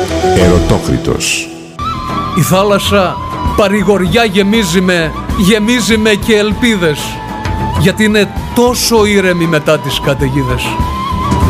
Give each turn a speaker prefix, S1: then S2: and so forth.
S1: Ερωτόκριτος.
S2: Η θάλασσα παρηγοριά γεμίζει με και ελπίδες, γιατί είναι τόσο ήρεμη μετά τις καταιγίδες.